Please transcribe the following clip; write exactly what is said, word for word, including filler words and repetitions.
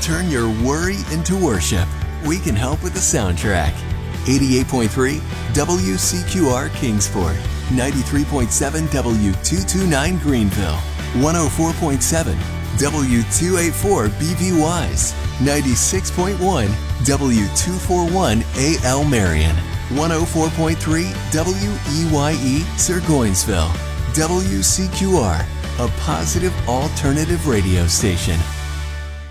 Turn your worry into worship. We can help with the soundtrack. eighty-eight point three W C Q R Kingsport, ninety-three point seven W two twenty-nine Greenville, one oh four point seven W two eighty-four B V Wise, ninety-six point one W two forty-one A L Marion, one oh four point three W E Y E Sirgoinsville. W C Q R, a positive alternative radio station.